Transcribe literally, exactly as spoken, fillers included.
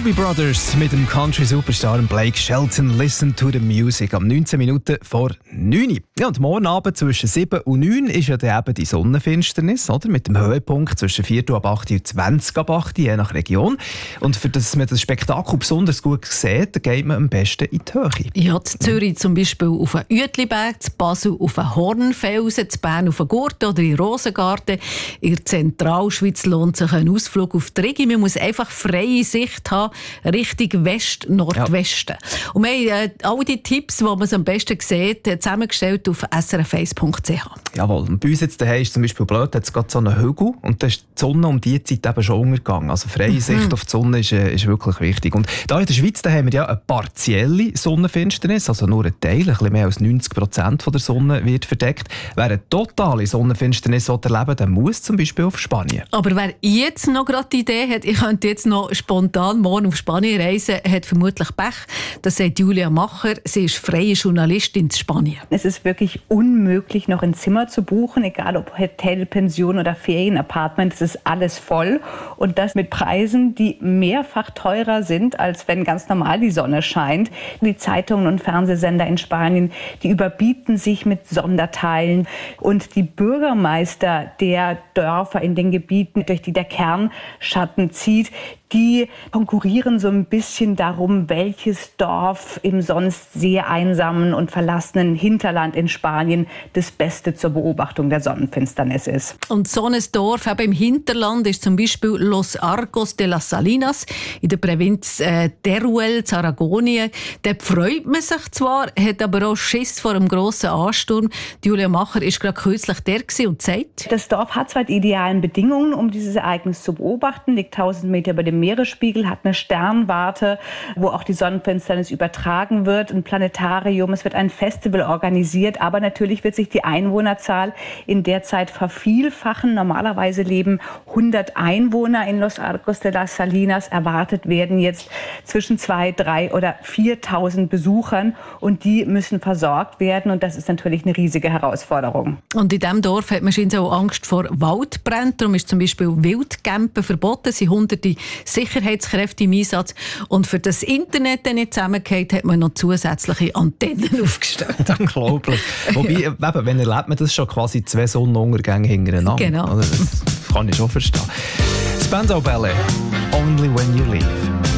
Doobie Brothers mit dem Country-Superstar Blake Shelton. Listen to the music. Am neunzehn Minuten vor neun. Ja, und morgen Abend zwischen sieben und neun ist ja dann eben die Sonnenfinsternis, oder? Mit dem Höhepunkt zwischen Viertel ab acht und zwanzig ab acht, je nach Region. Und für das man das Spektakel besonders gut sieht, geht man am besten in die Höhe. Ja, in Zürich zum Beispiel auf den Uetliberg, in Basel auf den Hornfelsen, in Bern auf den Gurten oder in Rosengarten. In der Zentralschweiz lohnt sich ein Ausflug auf die Rigi. Man muss einfach freie Sicht haben, Richtung West-Nordwesten. Ja. Und wir haben äh, all die Tipps, die man am besten sieht, zusammengestellt auf s r f eins punkt c h. Jawohl. Und bei uns jetzt daheim ist zum Beispiel blöd, hat es gerade so einen Hügel und da ist die Sonne um diese Zeit eben schon untergegangen. Also freie mhm. Sicht auf die Sonne ist, äh, ist wirklich wichtig. Und da in der Schweiz da haben wir ja eine partielle Sonnenfinsternis, also nur ein Teil, ein bisschen mehr als neunzig Prozent von der Sonne wird verdeckt. Wer eine totale Sonnenfinsternis erleben will, der muss zum Beispiel auf Spanien. Aber wer jetzt noch gerade die Idee hat, ich könnte jetzt noch spontan morgen auf Spanien reisen, hat vermutlich Pech. Das sagt Julia Macher. Sie ist freie Journalistin in Spanien. Es ist wirklich unmöglich, noch ein Zimmer zu buchen, egal ob Hotel, Pension oder Ferienapartment. Es ist alles voll. Und das mit Preisen, die mehrfach teurer sind, als wenn ganz normal die Sonne scheint. Die Zeitungen und Fernsehsender in Spanien, die überbieten sich mit Sonderteilen. Und die Bürgermeister der Dörfer in den Gebieten, durch die der Kernschatten zieht, die konkurrieren so ein bisschen darum, welches Dorf im sonst sehr einsamen und verlassenen Hinterland in Spanien das Beste zur Beobachtung der Sonnenfinsternis ist. Und so ein Dorf eben im Hinterland ist zum Beispiel Los Arcos de las Salinas in der Provinz äh, Teruel, Aragonien. Dort freut man sich zwar, hat aber auch Schiss vor einem grossen Ansturm. Julia Macher war gerade kürzlich der und sagt: Das Dorf hat zwar die idealen Bedingungen, um dieses Ereignis zu beobachten, liegt tausend Meter über dem Meeresspiegel, hat eine Sternwarte, wo auch die Sonnenfinsternis übertragen wird, ein Planetarium, es wird ein Festival organisiert, aber natürlich wird sich die Einwohnerzahl in der Zeit vervielfachen. Normalerweise leben hundert Einwohner in Los Arcos de las Salinas, erwartet werden jetzt zwischen zweitausend, dreitausend oder viertausend Besuchern und die müssen versorgt werden und das ist natürlich eine riesige Herausforderung. Und in diesem Dorf hat man scheinbar auch Angst vor Waldbränden, darum ist zum Beispiel Wildcampen verboten, es sind hunderte Sicherheitskräfte im Einsatz. Und für das Internet dann nicht zusammengeht, hat man noch zusätzliche Antennen aufgestellt. Unglaublich. Wobei, ja. eben, wenn erlebt man das schon quasi zwei Sonnenuntergänge hintereinander. Genau. Das kann ich schon verstehen. Spandau Ballet, Only When You Leave.